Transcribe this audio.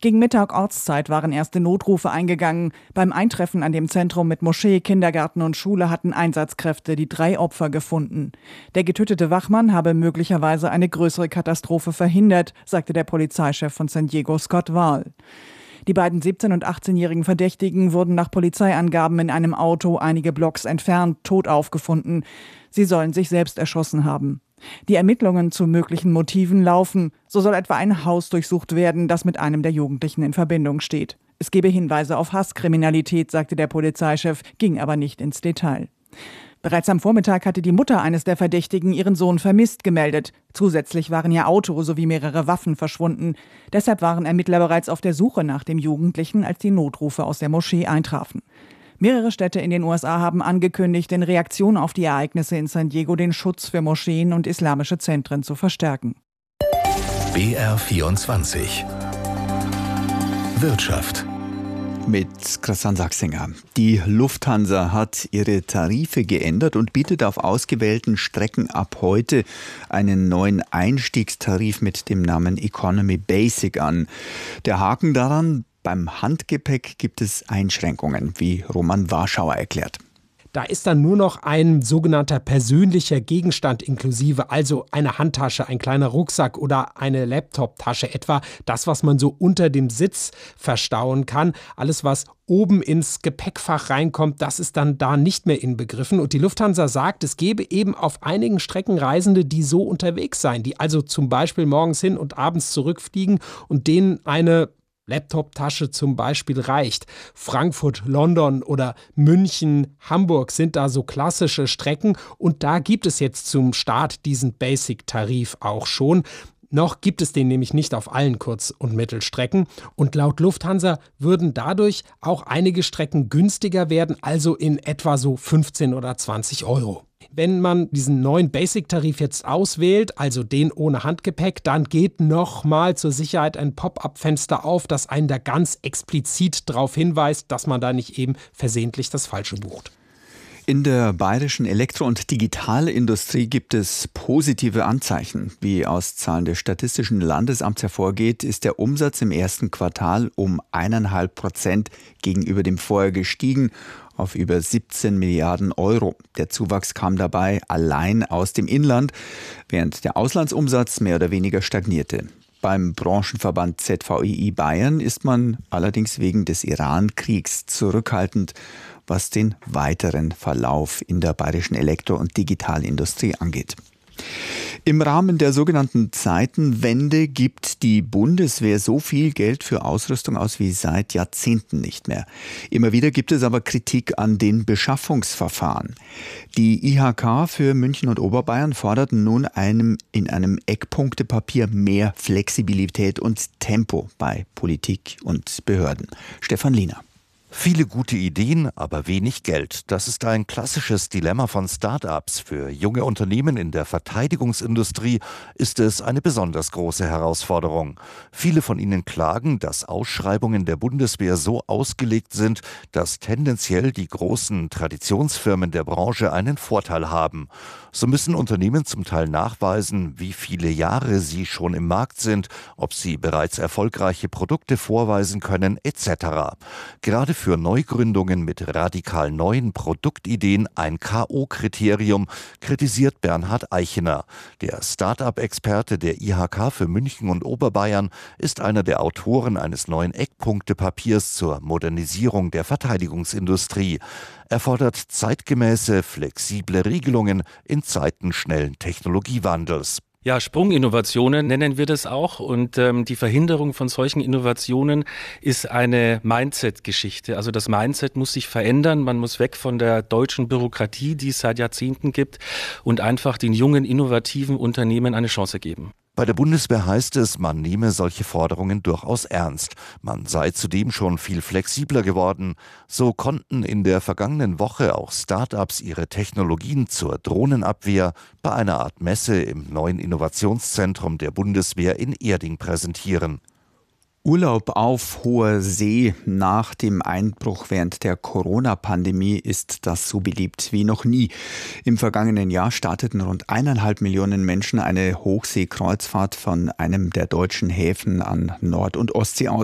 Gegen Mittag Ortszeit waren erste Notrufe eingegangen. Beim Eintreffen an dem Zentrum mit Moschee, Kindergarten und Schule hatten Einsatzkräfte die 3 Opfer gefunden. Der getötete Wachmann habe möglicherweise eine größere Katastrophe verhindert, sagte der Polizeichef von San Diego, Scott Wahl. Die beiden 17- und 18-jährigen Verdächtigen wurden nach Polizeiangaben in einem Auto einige Blocks entfernt tot aufgefunden. Sie sollen sich selbst erschossen haben. Die Ermittlungen zu möglichen Motiven laufen. So soll etwa ein Haus durchsucht werden, das mit einem der Jugendlichen in Verbindung steht. Es gebe Hinweise auf Hasskriminalität, sagte der Polizeichef, ging aber nicht ins Detail. Bereits am Vormittag hatte die Mutter eines der Verdächtigen ihren Sohn vermisst gemeldet. Zusätzlich waren ihr Auto sowie mehrere Waffen verschwunden. Deshalb waren Ermittler bereits auf der Suche nach dem Jugendlichen, als die Notrufe aus der Moschee eintrafen. Mehrere Städte in den USA haben angekündigt, in Reaktion auf die Ereignisse in San Diego den Schutz für Moscheen und islamische Zentren zu verstärken. BR24 Wirtschaft mit Christian Sachsinger. Die Lufthansa hat ihre Tarife geändert und bietet auf ausgewählten Strecken ab heute einen neuen Einstiegstarif mit dem Namen Economy Basic an. Der Haken daran: beim Handgepäck gibt es Einschränkungen, wie Roman Warschauer erklärt. Da ist dann nur noch ein sogenannter persönlicher Gegenstand inklusive, also eine Handtasche, ein kleiner Rucksack oder eine Laptoptasche, etwa das, was man so unter dem Sitz verstauen kann. Alles, was oben ins Gepäckfach reinkommt, das ist dann da nicht mehr inbegriffen. Und die Lufthansa sagt, es gebe eben auf einigen Strecken Reisende, die so unterwegs seien, die also zum Beispiel morgens hin und abends zurückfliegen und denen eine Laptoptasche zum Beispiel reicht. Frankfurt, London oder München, Hamburg sind da so klassische Strecken und da gibt es jetzt zum Start diesen Basic-Tarif auch schon. Noch gibt es den nämlich nicht auf allen Kurz- und Mittelstrecken und laut Lufthansa würden dadurch auch einige Strecken günstiger werden, also in etwa so 15 oder 20 Euro. Wenn man diesen neuen Basic-Tarif jetzt auswählt, also den ohne Handgepäck, dann geht nochmal zur Sicherheit ein Pop-up-Fenster auf, das einen da ganz explizit darauf hinweist, dass man da nicht eben versehentlich das Falsche bucht. In der bayerischen Elektro- und Digitalindustrie gibt es positive Anzeichen. Wie aus Zahlen des Statistischen Landesamts hervorgeht, ist der Umsatz im ersten Quartal um 1,5% gegenüber dem Vorjahr gestiegen auf über 17 Milliarden Euro. Der Zuwachs kam dabei allein aus dem Inland, während der Auslandsumsatz mehr oder weniger stagnierte. Beim Branchenverband ZVEI Bayern ist man allerdings wegen des Iran-Kriegs zurückhaltend, was den weiteren Verlauf in der bayerischen Elektro- und Digitalindustrie angeht. Im Rahmen der sogenannten Zeitenwende gibt die Bundeswehr so viel Geld für Ausrüstung aus wie seit Jahrzehnten nicht mehr. Immer wieder gibt es aber Kritik an den Beschaffungsverfahren. Die IHK für München und Oberbayern fordert nun in einem Eckpunktepapier mehr Flexibilität und Tempo bei Politik und Behörden. Stefan Liener. Viele gute Ideen, aber wenig Geld. Das ist ein klassisches Dilemma von Start-ups. Für junge Unternehmen in der Verteidigungsindustrie ist es eine besonders große Herausforderung. Viele von ihnen klagen, dass Ausschreibungen der Bundeswehr so ausgelegt sind, dass tendenziell die großen Traditionsfirmen der Branche einen Vorteil haben. So müssen Unternehmen zum Teil nachweisen, wie viele Jahre sie schon im Markt sind, ob sie bereits erfolgreiche Produkte vorweisen können, etc. Gerade für Neugründungen mit radikal neuen Produktideen ein K.O.-Kriterium, kritisiert Bernhard Eichener. Der Start-up-Experte der IHK für München und Oberbayern ist einer der Autoren eines neuen Eckpunktepapiers zur Modernisierung der Verteidigungsindustrie. Er fordert zeitgemäße, flexible Regelungen in Zeiten schnellen Technologiewandels. Ja, Sprunginnovationen nennen wir das auch und die Verhinderung von solchen Innovationen ist eine Mindset-Geschichte. Also das Mindset muss sich verändern, man muss weg von der deutschen Bürokratie, die es seit Jahrzehnten gibt und einfach den jungen, innovativen Unternehmen eine Chance geben. Bei der Bundeswehr heißt es, man nehme solche Forderungen durchaus ernst. Man sei zudem schon viel flexibler geworden. So konnten in der vergangenen Woche auch Start-ups ihre Technologien zur Drohnenabwehr bei einer Art Messe im neuen Innovationszentrum der Bundeswehr in Erding präsentieren. Urlaub auf hoher See nach dem Einbruch während der Corona-Pandemie ist das so beliebt wie noch nie. Im vergangenen Jahr starteten rund 1,5 Millionen Menschen eine Hochseekreuzfahrt von einem der deutschen Häfen an Nord- und Ostsee aus.